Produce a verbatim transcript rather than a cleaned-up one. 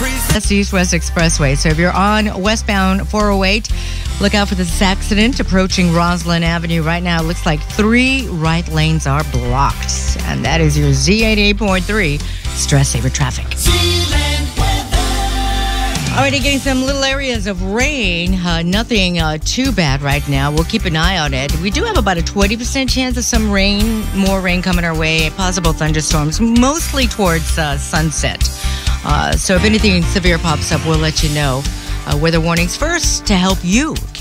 That's the East-West Expressway. So if you're on westbound four oh eight, look out for this accident approaching Roslyn Avenue. Right now, it looks like three right lanes are blocked. And that is your Z eighty-eight point three Stress Saver Traffic. Already getting some little areas of rain. Uh, nothing uh, too bad right now. We'll keep an eye on it. We do have about a twenty percent chance of some rain, more rain coming our way, possible thunderstorms, mostly towards uh, sunset. Uh, so if anything severe pops up, we'll let you know. Uh, weather warnings first to help you